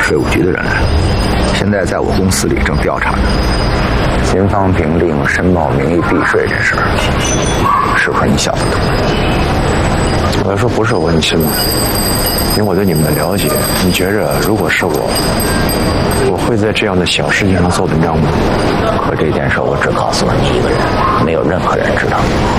税务局的人来了，现在在我公司里正调查着。秦方平利用申报名义避税这事儿，是和你小不同。 我要说不是我问题吗？因为我对你们的了解，你觉着如果是我会在这样的小事情上做文章吗？ 可这件事我只告诉了你一个人，没有任何人知道。